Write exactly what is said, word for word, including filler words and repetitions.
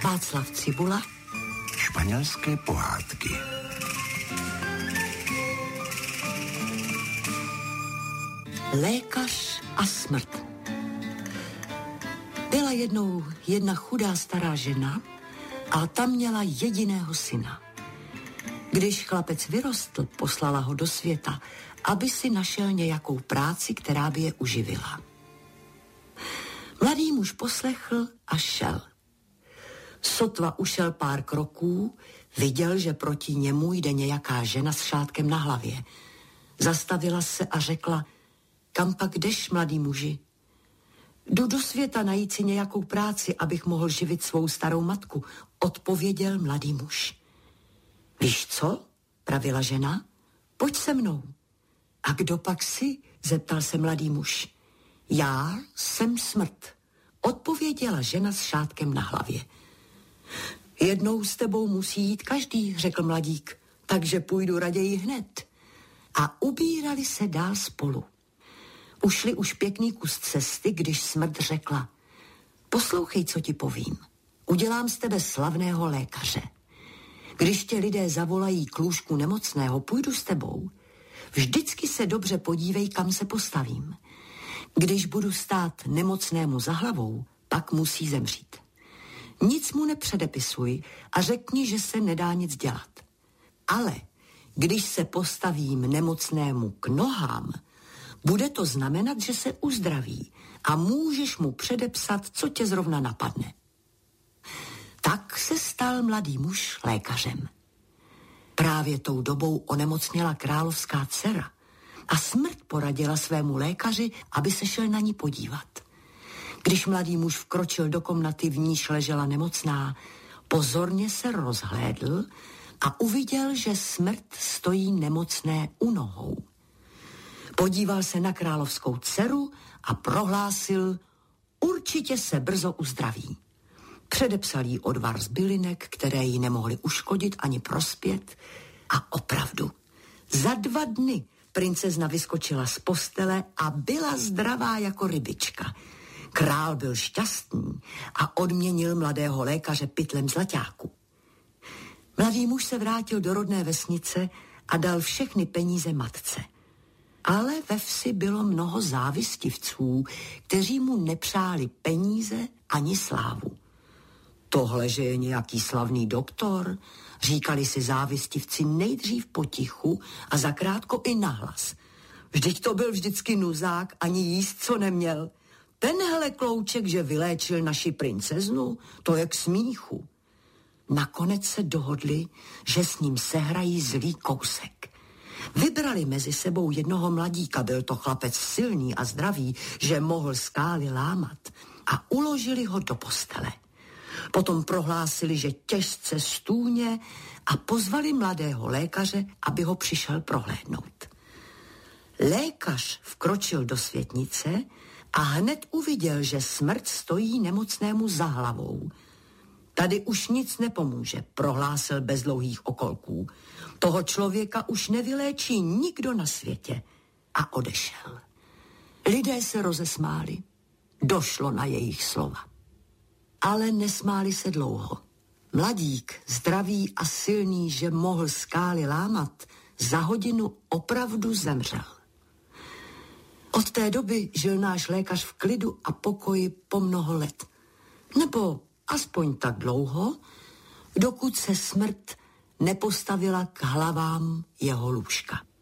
Václav Cibula. Španělské pohádky. Lékař a smrt. Byla jednou jedna chudá stará žena a ta měla jediného syna. Když chlapec vyrostl, poslala ho do světa, aby si našel nějakou práci, která by je uživila. Mladý muž poslechl a šel. Sotva ušel pár kroků, viděl, že proti němu jde nějaká žena s šátkem na hlavě. Zastavila se a řekla: kam pak jdeš, mladý muži? Jdu do světa najít si nějakou práci, abych mohl živit svou starou matku, odpověděl mladý muž. Víš co? Pravila žena. Pojď se mnou. A kdo pak jsi? Zeptal se mladý muž. Já jsem smrt, odpověděla žena s šátkem na hlavě. Jednou s tebou musí jít každý, řekl mladík, takže půjdu raději hned. A ubírali se dál spolu. Ušli už pěkný kus cesty, když smrt řekla: poslouchej, co ti povím. Udělám z tebe slavného lékaře. Když tě lidé zavolají k lůžku nemocného, půjdu s tebou. Vždycky se dobře podívej, kam se postavím. Když budu stát nemocnému za hlavou, pak musí zemřít. Nic mu nepředepisuj a řekni, že se nedá nic dělat. Ale když se postavím nemocnému k nohám, bude to znamenat, že se uzdraví a můžeš mu předepsat, co tě zrovna napadne. Tak se stal mladý muž lékařem. Právě tou dobou onemocněla královská dcera a smrt poradila svému lékaři, aby se šel na ní podívat. Když mladý muž vkročil do komnaty, v níž ležela nemocná, pozorně se rozhlédl a uviděl, že smrt stojí nemocné u nohou. Podíval se na královskou dceru a prohlásil: určitě se brzo uzdraví. Předepsal jí odvar z bylinek, které jí nemohly uškodit ani prospět, a opravdu za dva dny princezna vyskočila z postele a byla zdravá jako rybička. Král byl šťastný a odměnil mladého lékaře pytlem zlaťáku. Mladý muž se vrátil do rodné vesnice a dal všechny peníze matce. Ale ve vsi bylo mnoho závistivců, kteří mu nepřáli peníze ani slávu. Tohle, že je nějaký slavný doktor, říkali si závistivci nejdřív potichu a zakrátko i nahlas. Vždyť to byl vždycky nuzák, ani jíst co neměl. Tenhle klouček, že vyléčil naši princeznu, to je k smíchu. Nakonec se dohodli, že s ním sehrají zlý kousek. Vybrali mezi sebou jednoho mladíka, byl to chlapec silný a zdravý, že mohl skály lámat, a uložili ho do postele. Potom prohlásili, že těžce stůně, a pozvali mladého lékaře, aby ho přišel prohlédnout. Lékař vkročil do světnice a hned uviděl, že smrt stojí nemocnému za hlavou. Tady už nic nepomůže, prohlásil bez dlouhých okolků. Toho člověka už nevyléčí nikdo na světě. A odešel. Lidé se rozesmáli. Došlo na jejich slova. Ale nesmáli se dlouho. Mladík, zdravý a silný, že mohl skály lámat, za hodinu opravdu zemřel. Od té doby žil náš lékař v klidu a pokoji po mnoho let. Nebo aspoň tak dlouho, dokud se smrt nepostavila k hlavám jeho lůžka.